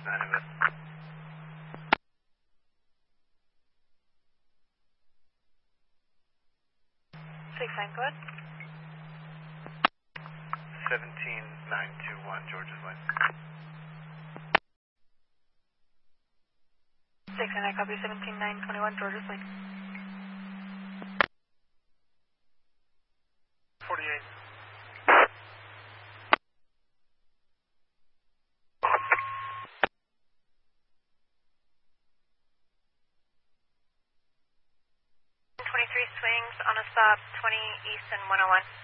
69 of it. 69, go ahead. 17921, George's Lane. 69, I copy 17921, George's Lane. 48. Swings on a stop, 20 East and 101.